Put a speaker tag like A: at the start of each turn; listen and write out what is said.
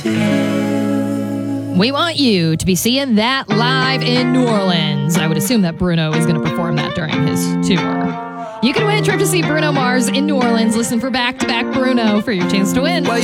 A: We want you to be seeing that live in New Orleans. I would assume that Bruno is going to perform that during his tour. You can win a trip to see Bruno Mars in New Orleans. Listen for Back to Back Bruno for your chance to win.